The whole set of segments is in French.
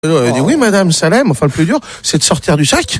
Elle dit oui madame Salem, enfin le plus dur c'est de sortir du sac.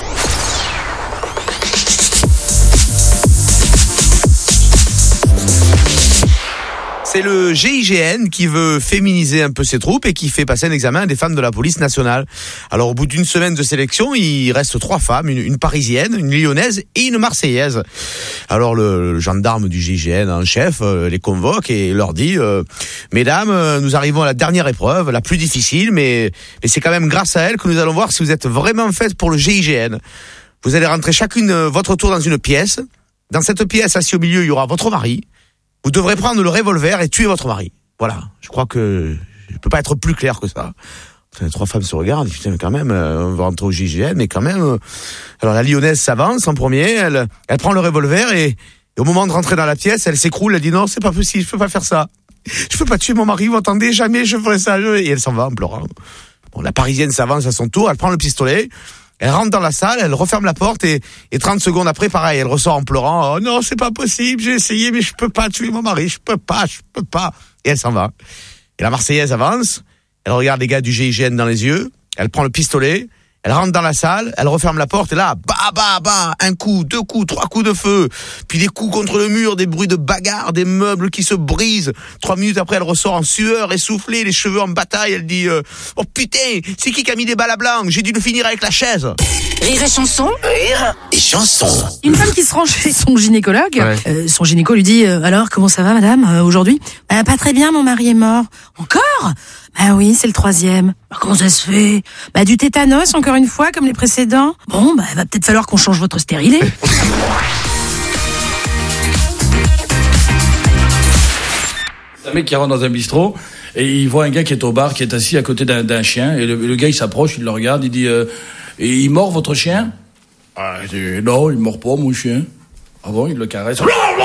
C'est le GIGN qui veut féminiser un peu ses troupes et qui fait passer un examen à des femmes de la police nationale. Alors au bout d'une semaine de sélection, il reste 3 femmes, une parisienne, une lyonnaise et une marseillaise. Alors le gendarme du GIGN en chef les convoque et leur dit mesdames, nous arrivons à la dernière épreuve, la plus difficile, mais c'est quand même grâce à elle que nous allons voir si vous êtes vraiment faites pour le GIGN. Vous allez rentrer chacune votre tour dans une pièce. Dans cette pièce, assis au milieu, il y aura votre mari. Vous devrez prendre le revolver et tuer votre mari. Voilà. Je crois que je peux pas être plus clair que ça. Les 3 femmes se regardent, putain, quand même, on va rentrer au GIGN, mais quand même. Alors la lyonnaise s'avance en premier, elle prend le revolver et au moment de rentrer dans la pièce, elle s'écroule, elle dit non, c'est pas possible, je peux pas faire ça. Je peux pas tuer mon mari, vous entendez, jamais je ferai ça. Et elle s'en va en pleurant. Bon, la parisienne s'avance à son tour, elle prend le pistolet. Elle rentre dans la salle, elle referme la porte et 30 secondes après, pareil, elle ressort en pleurant. Oh non, c'est pas possible, j'ai essayé, mais je peux pas tuer mon mari, je peux pas. Et elle s'en va. Et la Marseillaise avance, elle regarde les gars du GIGN dans les yeux, elle prend le pistolet, elle rentre dans la salle, elle referme la porte et là, un coup, 2 coups, 3 coups de feu, puis des coups contre le mur, des bruits de bagarre, des meubles qui se brisent. 3 minutes après, elle ressort en sueur, essoufflée, les cheveux en bataille, elle dit oh putain, c'est qui a mis des balles à blanc? J'ai dû le finir avec la chaise. Rire et chanson. Rire et chanson. Une femme qui se rend chez son gynécologue, son gynéco lui dit alors comment ça va madame aujourd'hui? Pas très bien, mon mari est mort. Encore? Ah oui, c'est le 3e. Comment ça se fait? Du tétanos, encore une fois, comme les précédents. Bon, va peut-être falloir qu'on change votre stérilet. C'est un mec qui rentre dans un bistrot et il voit un gars qui est au bar, qui est assis à côté d'un chien. Et le gars, il s'approche, il le regarde, il dit et il mord votre chien? Ah, il dit non, il mord pas mon chien. Ah bon, il le caresse.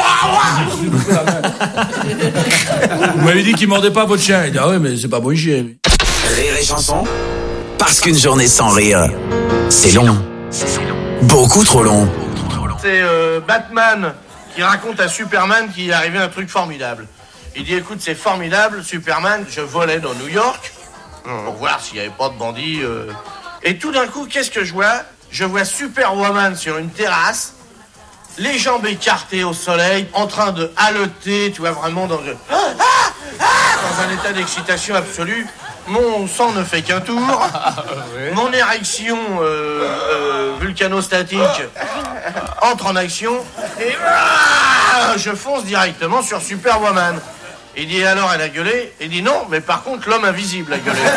Vous m'avez dit qu'il mordait pas votre chien. Il dit ah ouais, mais c'est pas mon chien. Rire et chanson. Parce qu'une journée sans rire, c'est long. Beaucoup trop long. C'est Batman qui raconte à Superman qu'il est arrivé un truc formidable. Il dit écoute, c'est formidable, Superman, je volais dans New York pour voir s'il n'y avait pas de bandits. Et tout d'un coup, qu'est-ce que je vois? Je vois Superwoman sur une terrasse, les jambes écartées au soleil, en train de haleter, tu vois, vraiment dans un état d'excitation absolue. Mon sang ne fait qu'un tour. Mon érection vulcanostatique entre en action. Et je fonce directement sur Superwoman. Il dit alors, elle a gueulé. Il dit non, mais par contre, l'homme invisible a gueulé.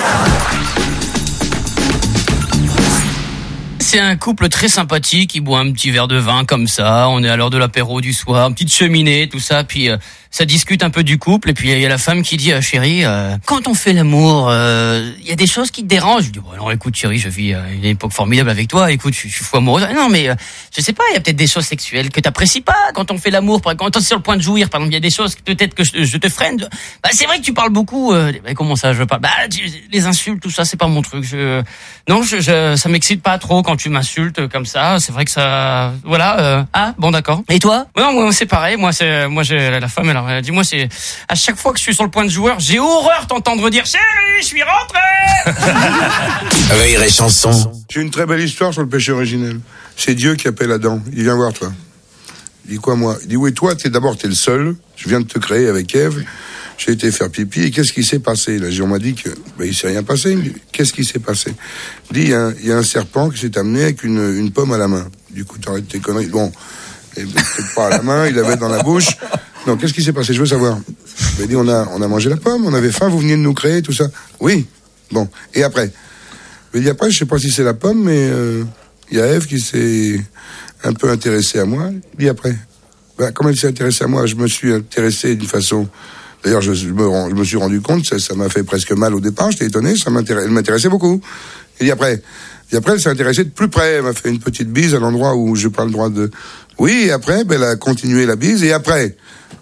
C'est un couple très sympathique, ils boivent un petit verre de vin comme ça, on est à l'heure de l'apéro du soir, une petite cheminée, tout ça, puis ça discute un peu du couple, et puis il y a la femme qui dit chérie, quand on fait l'amour, il y a des choses qui te dérangent. Je dis bon alors écoute chérie, je vis une époque formidable avec toi, écoute, je suis fou amoureuse. Non mais je sais pas, il y a peut-être des choses sexuelles que t'apprécies pas quand on fait l'amour, quand t'es sur le point de jouir, par exemple, il y a des choses peut-être que je te freine. C'est vrai que tu parles beaucoup. Comment ça je parle? Les insultes, tout ça, c'est pas mon truc. Non, ça m'excite pas trop quand tu m'insultes comme ça. C'est vrai que ça, voilà. Bon d'accord. Et toi? Non, moi c'est pareil. Moi j'ai la femme. Alors dis-moi, c'est à chaque fois que je suis sur le point de jouer, j'ai horreur t'entendre dire chérie, je suis rentré. Rire et chanson. J'ai une très belle histoire sur le péché originel. C'est Dieu qui appelle Adam. Il dit viens voir toi. Il dit quoi moi? Il dit oui toi t'es le seul. Je viens de te créer avec Ève. J'ai été faire pipi et qu'est-ce qui s'est passé? Là, on m'a dit que il s'est rien passé. Il me dit, qu'est-ce qui s'est passé? Il dit il y a un serpent qui s'est amené avec une pomme à la main. Du coup t'arrêtes tes conneries. Bon, peut-être pas à la main, il avait dans la bouche. Non, qu'est-ce qui s'est passé? Je veux savoir. Il m'a dit on a mangé la pomme, on avait faim, vous veniez de nous créer, tout ça. Oui. Bon. Et après? Il m'a dit après, je sais pas si c'est la pomme, mais il y a Ève qui s'est un peu intéressée à moi. Il dit après. Comme elle s'est intéressée à moi, je me suis intéressé d'une façon. D'ailleurs, je me suis rendu compte, ça m'a fait presque mal au départ, j'étais étonné, elle m'intéressait beaucoup. Et après, elle s'est intéressée de plus près, elle m'a fait une petite bise à l'endroit où j'ai pas le droit de... Oui, et après, elle a continué la bise, et après,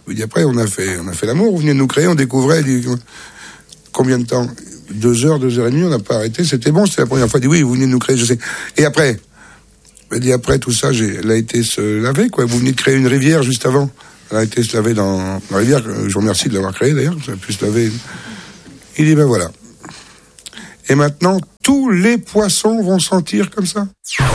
on a fait l'amour, vous venez de nous créer, on découvrait, combien de temps? 2 heures, 2 heures et demie, on n'a pas arrêté, c'était bon, c'était la première fois, elle dit oui, vous venez de nous créer, je sais. Et après, elle dit après tout ça, elle a été se laver, quoi, vous venez de créer une rivière juste avant. Elle a été se laver dans la rivière, je vous remercie de l'avoir créée d'ailleurs, ça a pu se laver. Il dit ben voilà. Et maintenant, tous les poissons vont sentir comme ça.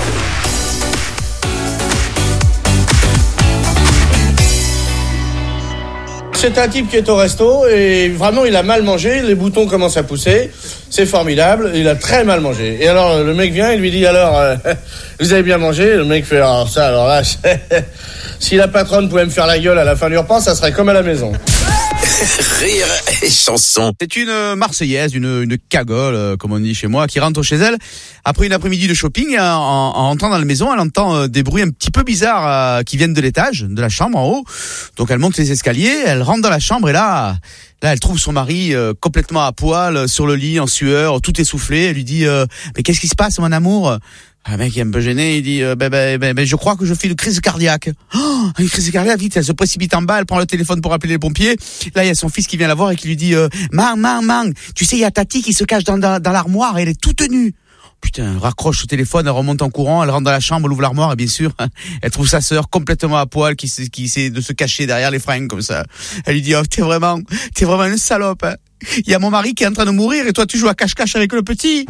C'est un type qui est au resto et vraiment il a mal mangé, les boutons commencent à pousser, c'est formidable, il a très mal mangé. Et alors le mec vient, il lui dit alors, vous avez bien mangé? Le mec fait alors ça, alors là, si la patronne pouvait me faire la gueule à la fin du repas, ça serait comme à la maison. Rire et chanson. C'est une Marseillaise, une cagole, comme on dit chez moi, qui rentre chez elle après une après-midi de shopping. Et en rentrant dans la maison, elle entend des bruits un petit peu bizarres qui viennent de l'étage, de la chambre en haut. Donc elle monte les escaliers, elle rentre dans la chambre et là elle trouve son mari complètement à poil sur le lit, en sueur, tout essoufflé. Elle lui dit mais qu'est-ce qui se passe, mon amour? Le mec est un peu gêné, il dit je crois que je fais une crise cardiaque. Oh, une crise cardiaque, vite, elle se précipite en bas, elle prend le téléphone pour appeler les pompiers. Là, il y a son fils qui vient la voir et qui lui dit Mang, tu sais, il y a Tati qui se cache dans l'armoire et elle est toute nue. Putain, elle raccroche le téléphone, elle remonte en courant, elle rentre dans la chambre, elle ouvre l'armoire et bien sûr, elle trouve sa sœur complètement à poil qui essaie de se cacher derrière les fringues comme ça. Elle lui dit t'es vraiment une salope. Hein. Il y a mon mari qui est en train de mourir et toi tu joues à cache-cache avec le petit.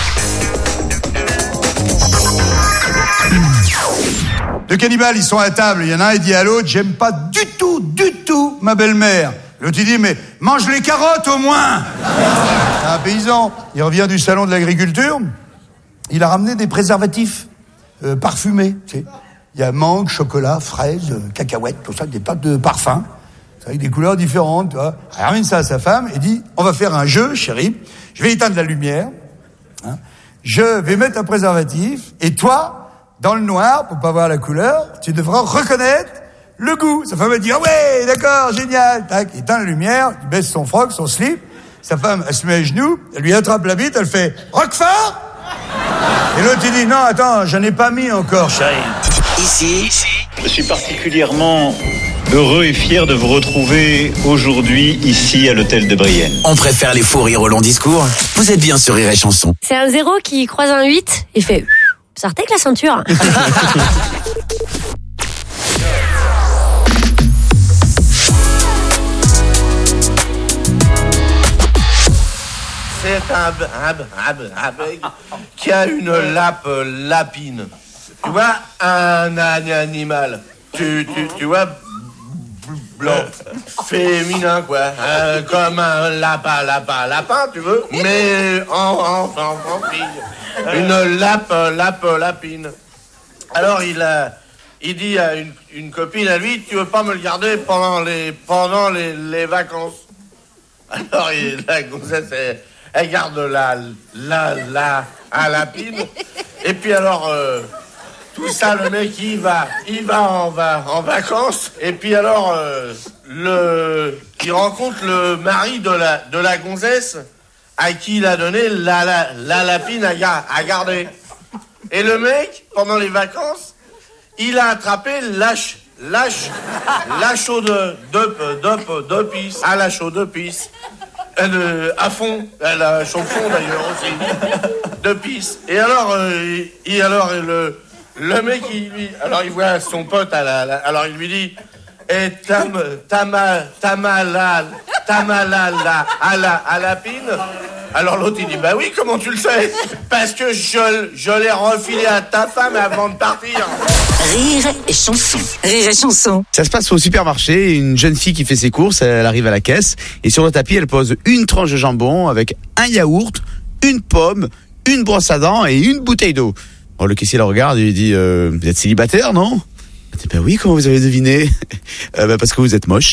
Deux cannibales, ils sont à table. Il y en a un, il dit à l'autre, j'aime pas du tout ma belle-mère. L'autre, il dit, mais mange les carottes au moins. Un paysan, il revient du salon de l'agriculture. Il a ramené des préservatifs parfumés. Tu sais. Il y a mangue, chocolat, fraises, cacahuètes, tout ça, des tas de parfums. Avec des couleurs différentes. Tu vois. Il ramène ça à sa femme et dit, on va faire un jeu, chérie. Je vais éteindre la lumière. Hein. Je vais mettre un préservatif. Et toi, dans le noir, pour pas voir la couleur, tu devras reconnaître le goût. Sa femme va dire, ouais, d'accord, génial. Tac, il éteint la lumière, il baisse son froc, son slip. Sa femme, elle se met à genoux, elle lui attrape la bite, elle fait, Roquefort! Et l'autre, il dit, non, attends, j'en ai pas mis encore, chérie. Ici, je suis particulièrement heureux et fier de vous retrouver aujourd'hui, ici, à l'hôtel de Brienne. On préfère les fous rires au long discours. Vous êtes bien sur Rire et Chanson. C'est un 0 qui croise un 8 et fait... Sortez avec la ceinture. C'est un bec qui a une lapine. Tu vois, un animal. Tu vois, blanc, féminin, quoi. Comme un lapin, tu veux. Mais en fille. Une lapine. Alors il dit à une copine à lui, tu veux pas me le garder pendant les vacances? Alors la gonzesse elle garde la lapine. Et puis alors tout ça, le mec il va en vacances. Et puis alors il rencontre le mari de la gonzesse à qui il a donné la lapine à garder. Et le mec, pendant les vacances, il a attrapé la chaude de pisse. À la chaude de pisse. À fond. Elle a chaud fond d'ailleurs aussi. De pisse. Et alors, le mec, il voit son pote alors il lui dit, et à lapine. Alors l'autre il dit, bah oui, comment tu le sais? Parce que je l'ai refilé à ta femme avant de partir. Rire et chanson. Rire et chanson. Ça se passe au supermarché, une jeune fille qui fait ses courses, elle arrive à la caisse et sur le tapis elle pose une tranche de jambon avec un yaourt, une pomme, une brosse à dents et une bouteille d'eau. Alors le caissier la regarde et lui dit, vous êtes célibataire, non? Elle dit, bah oui, comment vous avez deviné? Parce que vous êtes moche.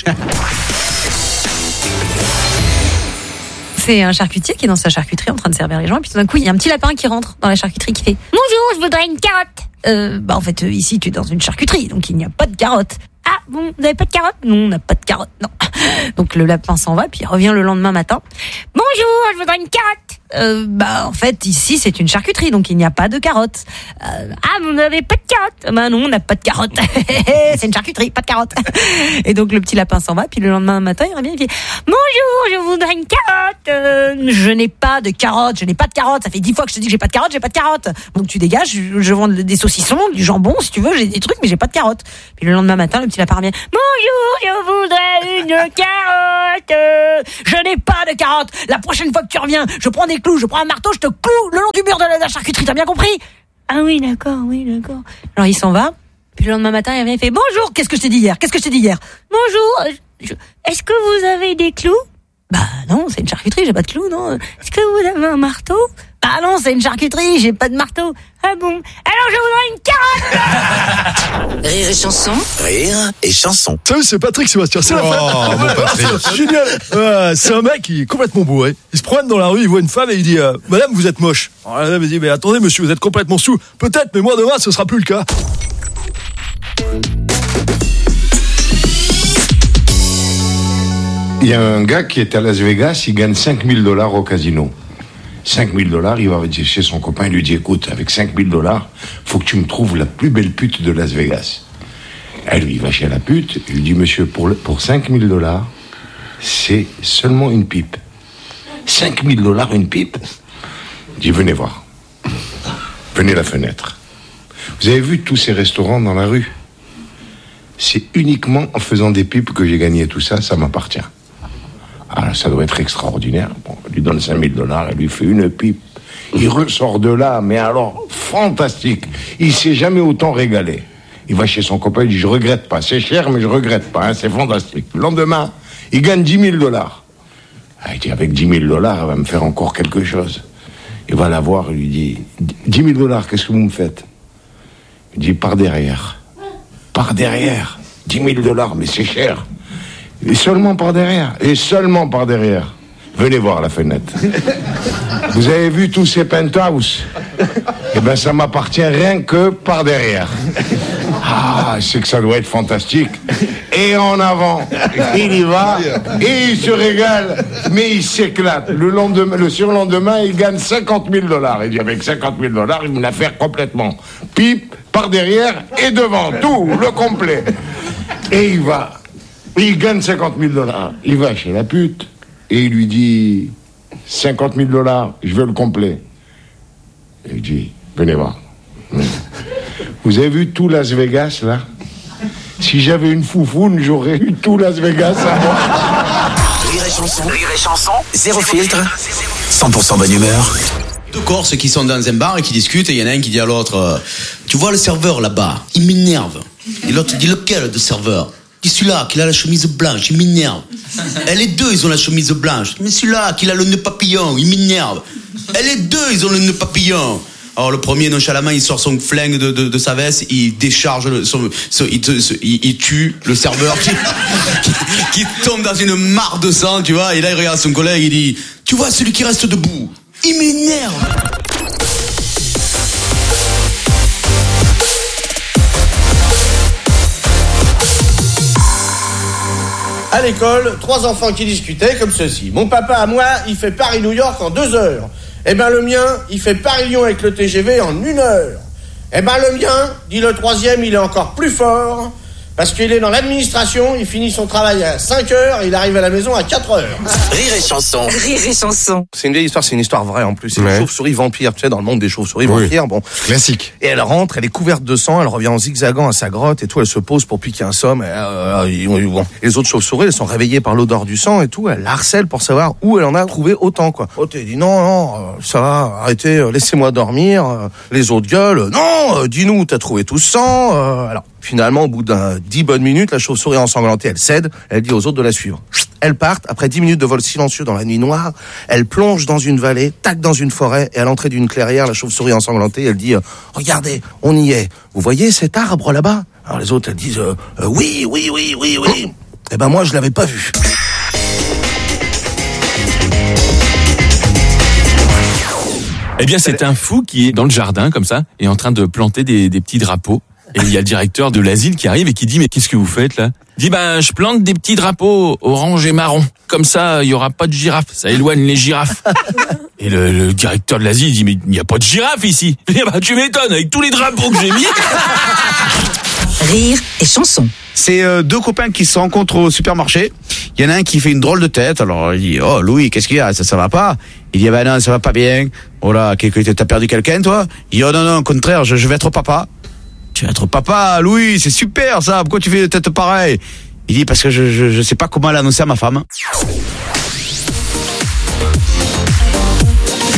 C'est un charcutier qui est dans sa charcuterie en train de servir les gens et puis tout d'un coup il y a un petit lapin qui rentre dans la charcuterie qui fait Bonjour, je voudrais une carotte. En fait ici tu es dans une charcuterie donc il n'y a pas de carottes. Ah bon, vous n'avez pas de carotte? Non, on n'a pas de carottes, non. Donc le lapin s'en va puis il revient le lendemain matin. Bonjour, je voudrais une carotte. En fait ici c'est une charcuterie donc il n'y a pas de carottes. Ah, vous n'avez pas de carotte? Bah non, on n'a pas de carottes. C'est une charcuterie, pas de carottes. Et donc le petit lapin s'en va puis le lendemain matin il revient et il dit Bonjour, je voudrais une carotte. Je n'ai pas de carottes, ça fait 10 fois que je te dis que j'ai pas de carottes. Donc tu dégages, je vends des saucissons, du jambon si tu veux, j'ai des trucs mais j'ai pas de carottes. Puis le lendemain matin le petit lapin revient Bonjour, je voudrais une carotte. Je n'ai pas de carottes. La prochaine fois que tu reviens, je prends des des clous. Je prends un marteau, je te cloue le long du mur de la charcuterie, t'as bien compris? Ah oui, d'accord. Alors il s'en va, puis le lendemain matin, il revient et fait bonjour, qu'est-ce que je t'ai dit hier? Bonjour, est-ce que vous avez des clous? Bah non, c'est une charcuterie, j'ai pas de clous, non. Est-ce que vous avez un marteau? Bah non, c'est une charcuterie, j'ai pas de marteau. Ah bon? Alors je voudrais une carotte. Rire et chanson. Rire et chanson. Salut, c'est Patrick Sébastien, c'est la fête. Oh, mon Patrick. C'est génial. C'est un mec qui est complètement bourré. Il se promène dans la rue, il voit une femme et il dit Madame, vous êtes moche. Alors la dame elle dit mais attendez monsieur, vous êtes complètement sous. Peut-être, mais moi demain ce sera plus le cas. Il y a un gars qui est à Las Vegas, il gagne $5,000 au casino. $5,000, il va chez son copain, il lui dit écoute, avec $5,000, faut que tu me trouves la plus belle pute de Las Vegas. Elle lui va chez la pute, il lui dit monsieur, pour $5,000, c'est seulement une pipe. $5,000 une pipe? Il dit venez voir. Venez à la fenêtre. Vous avez vu tous ces restaurants dans la rue? C'est uniquement en faisant des pipes que j'ai gagné tout ça, ça m'appartient. Alors ça doit être extraordinaire. Bon, on lui donne $5,000, elle lui fait une pipe. Il ressort de là, mais alors, fantastique. Il s'est jamais autant régalé. Il va chez son copain, il dit, je regrette pas. C'est cher, mais je regrette pas, hein, c'est fantastique. Le lendemain, il gagne $10,000. Il dit, avec $10,000, elle va me faire encore quelque chose. Il va la voir, il lui dit, $10,000, qu'est-ce que vous me faites? Il dit, par derrière. Par derrière. $10,000, mais c'est cher. Et seulement par derrière. Venez voir la fenêtre. Vous avez vu tous ces penthouses? Eh ben, ça m'appartient rien que par derrière. Ah, c'est que ça doit être fantastique. Et en avant, il y va, et il se régale, mais il s'éclate. Le surlendemain, il gagne $50,000. Il dit, avec $50,000, il me la fait complètement. Pipe, par derrière et devant, tout, le complet. Et il va. Il gagne $50,000. Il va chez la pute et il lui dit $50,000, je veux le complet. Et il dit venez voir. Vous avez vu tout Las Vegas là? Si j'avais une foufoune, j'aurais eu tout Las Vegas à moi. Rire et chanson. Zéro filtre. 100% bonne humeur. Deux Corses qui sont dans un bar et qui discutent, et il y en a un qui dit à l'autre tu vois le serveur là-bas, il m'énerve. Et l'autre dit lequel de serveur? Il dit celui-là qui a la chemise blanche, il m'énerve. Et les deux ils ont la chemise blanche. Mais celui-là qui a le nœud papillon, il m'énerve. Et les deux ils ont le nœud papillon. Alors le premier nonchalamment il sort son flingue de sa veste, il décharge il tue le serveur qui tombe dans une mare de sang, tu vois. Et là il regarde son collègue, il dit tu vois celui qui reste debout, il m'énerve. À l'école, 3 enfants qui discutaient comme ceci. Mon papa à moi, il fait Paris-New York en 2 heures. Eh ben le mien, il fait Paris-Lyon avec le TGV en 1 heure. Eh ben le mien, dit le 3e, il est encore plus fort. Parce qu'il est dans l'administration, il finit son travail à 5 heures, il arrive à la maison à 4 heures. Rire et chanson. Rire et chanson. C'est une vieille histoire, c'est une histoire vraie en plus. C'est Ouais. une chauve-souris vampire, tu sais, dans le monde des chauves-souris vampires, bon. Classique. Et elle rentre, elle est couverte de sang, elle revient en zigzagant à sa grotte et tout, elle se pose pour piquer un somme. Bon. Et les autres chauves-souris, elles sont réveillées par l'odeur du sang et tout, elle la harcèle pour savoir où elle en a trouvé autant, quoi. L'autre, elle dit non, ça va, arrêtez, laissez-moi dormir. Les autres gueulent, non, dis-nous, t'as trouvé tout ce sang. Alors, finalement, au bout d'un 10 bonnes minutes, la chauve-souris ensanglantée, elle cède, elle dit aux autres de la suivre. Elles partent, après 10 minutes de vol silencieux dans la nuit noire, elle plonge dans une vallée, tac dans une forêt, et à l'entrée d'une clairière, la chauve-souris ensanglantée, elle dit regardez, on y est. Vous voyez cet arbre là-bas? Alors les autres, elles disent oui. Eh ben moi, je l'avais pas vu. Eh bien, c'est un fou qui est dans le jardin, comme ça, et en train de planter des petits drapeaux. Et il y a le directeur de l'asile qui arrive et qui dit, mais qu'est-ce que vous faites là? Il dit, je plante des petits drapeaux orange et marron. Comme ça, il y aura pas de girafes. Ça éloigne les girafes. Et le directeur de l'asile dit, mais il n'y a pas de girafes ici. Tu m'étonnes, avec tous les drapeaux que j'ai mis. Rire et chanson. C'est 2 copains qui se rencontrent au supermarché. Il y en a un qui fait une drôle de tête. Alors il dit oh Louis, qu'est-ce qu'il y a? Ça va pas? Il dit non, ça va pas bien. Oh là, t'as perdu quelqu'un toi? Il dit oh non, au contraire, je vais être papa. Tu vas être papa, Louis, c'est super ça. Pourquoi tu fais de tête pareille? Il dit parce que je sais pas comment l'annoncer à ma femme.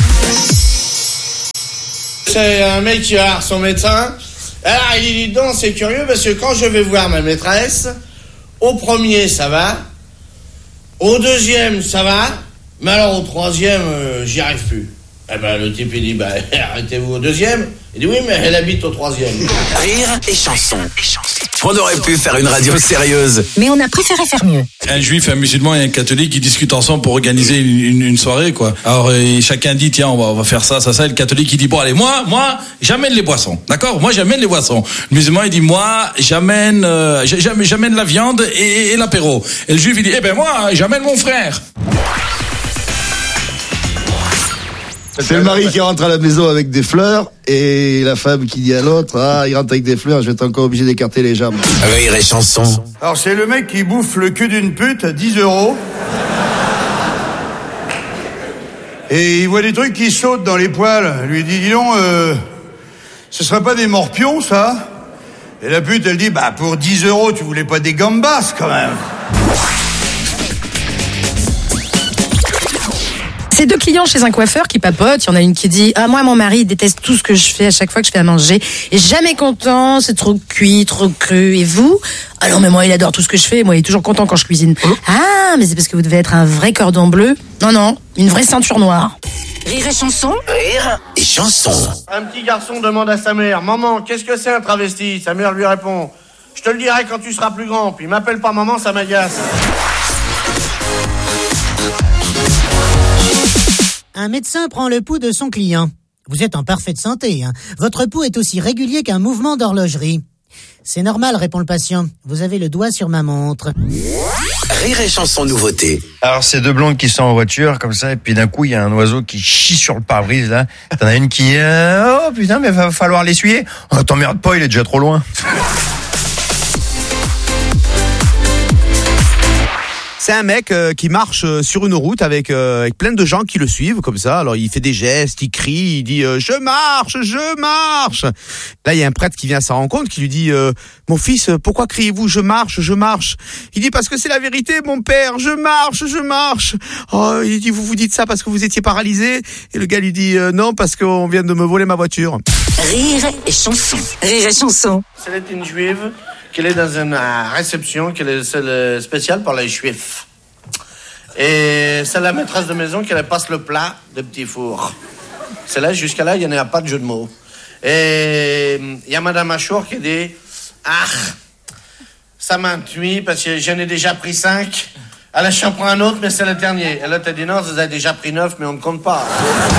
C'est un mec qui va voir son médecin. Alors il dit donc c'est curieux parce que quand je vais voir ma maîtresse, au premier ça va, au deuxième ça va, mais alors au troisième j'y arrive plus. Eh ben le type il dit arrêtez-vous au deuxième. Il dit oui mais elle habite au troisième. Rire et chanson. On aurait pu faire une radio sérieuse, mais on a préféré faire mieux. Un juif, un musulman et un catholique qui discutent ensemble pour organiser une soirée, quoi. Alors chacun dit tiens on va faire ça. Et le catholique il dit bon allez moi j'amène les boissons, d'accord. Moi j'amène les boissons. Le musulman il dit moi j'amène la viande et l'apéro. Et le juif il dit moi j'amène mon frère. C'est le mari qui rentre à la maison avec des fleurs et la femme qui dit à l'autre il rentre avec des fleurs, je vais être encore obligé d'écarter les jambes. Rire et chanson. Alors c'est le mec qui bouffe le cul d'une pute à 10 €. Et il voit des trucs qui sautent dans les poils. Il lui dit dis donc, ce serait pas des morpions ça? Et la pute elle dit pour 10 € tu voulais pas des gambas quand même. C'est deux clients chez un coiffeur qui papotent. Il y en a une qui dit moi mon mari déteste tout ce que je fais à chaque fois que je fais à manger. Et jamais content, c'est trop cuit, trop cru. Et vous? Ah non mais moi il adore tout ce que je fais. Moi il est toujours content quand je cuisine. Ah mais c'est parce que vous devez être un vrai cordon bleu. Non, une vraie ceinture noire. Rire et chanson. Rire et chanson. Un petit garçon demande à sa mère maman qu'est-ce que c'est un travesti? Sa mère lui répond je te le dirai quand tu seras plus grand. Puis m'appelle pas maman ça m'agace. Un médecin prend le pouls de son client. Vous êtes en parfaite santé, hein. Votre pouls est aussi régulier qu'un mouvement d'horlogerie. C'est normal, répond le patient. Vous avez le doigt sur ma montre. Rire et chanson nouveauté. Alors, c'est deux blondes qui sont en voiture, comme ça, et puis d'un coup, il y a un oiseau qui chie sur le pare-brise, là. T'en as une qui oh putain, mais va falloir l'essuyer. Oh, t'emmerdes pas, il est déjà trop loin. C'est un mec qui marche sur une route avec plein de gens qui le suivent comme ça. Alors il fait des gestes, il crie, il dit je marche. Là il y a un prêtre qui vient à sa rencontre qui lui dit mon fils, pourquoi criez-vous je marche? Il dit parce que c'est la vérité mon père, je marche. Oh, il dit vous dites ça parce que vous étiez paralysé? Et le gars lui dit non parce qu'on vient de me voler ma voiture. Rire et chanson. Rire et chanson. C'est une juive qu'elle est dans une réception, qu'elle est celle spéciale pour les juifs. Et c'est la maîtresse de maison qui passe le plat de petits fours. C'est là, jusqu'à là, il n'y en a pas de jeu de mots. Et il y a Madame Achour qui dit ça m'ennuie parce que j'en ai déjà pris 5. Alors j'en prends un autre, mais c'est le dernier. Et là, t'as dit non, vous avez déjà pris 9, mais on ne compte pas.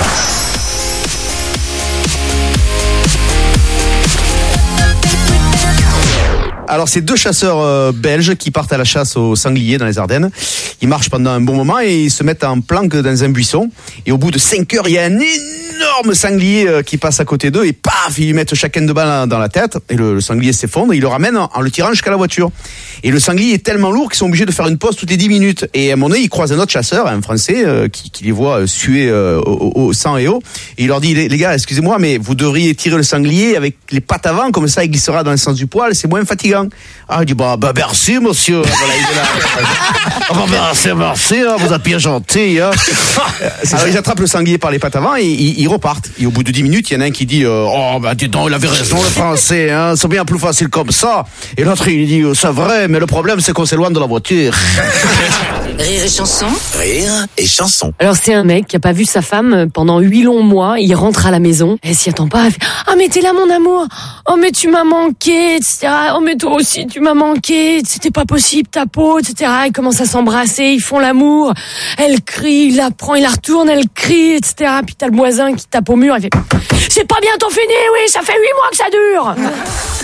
Alors c'est deux chasseurs belges qui partent à la chasse au sanglier dans les Ardennes. Ils marchent pendant un bon moment et ils se mettent en planque dans un buisson. Et au bout de 5 heures, il y a un énorme sanglier qui passe à côté d'eux et paf, ils lui mettent chacun de balles dans la tête. Et le sanglier s'effondre et ils le ramènent en le tirant jusqu'à la voiture. Et le sanglier est tellement lourd qu'ils sont obligés de faire une pause toutes les 10 minutes. Et à un moment donné, ils croisent un autre chasseur, un Français, qui les voit suer au sang et eau. Et il leur dit, les gars, excusez-moi, mais vous devriez tirer le sanglier avec les pattes avant, comme ça il glissera dans le sens du poil, c'est moins fatigant. Ah, il dit, merci, monsieur. Voilà, il est là. Merci, hein, vous êtes bien gentil. Hein. Alors, ils attrapent le sanglier par les pattes avant et ils repartent. Et au bout de 10 minutes, il y en a un qui dit, dis donc, il avait raison, le Français, hein, c'est bien plus facile comme ça. Et l'autre, il dit, c'est vrai, mais le problème, c'est qu'on s'éloigne de la voiture. Rire et chanson. Rire et chanson. Alors, c'est un mec qui a pas vu sa femme pendant 8 longs mois. Il rentre à la maison. Elle s'y attend pas. Elle fait, mais t'es là, mon amour. Oh, mais tu m'as manqué, etc. Oh, mais toi aussi, tu m'as manqué. C'était pas possible, ta peau, etc. Ils commencent à s'embrasser. Ils font l'amour. Elle crie, il la prend, il la retourne, elle crie, etc. Puis t'as le voisin qui tape au mur. Elle fait, c'est pas bientôt fini, oui, ça fait 8 mois que ça dure.